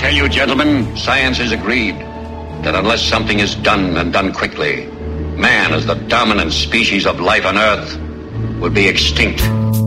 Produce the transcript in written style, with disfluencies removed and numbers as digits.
tell you, gentlemen, science has agreed that unless something is done and done quickly, man, as the dominant species of life on Earth, will be extinct.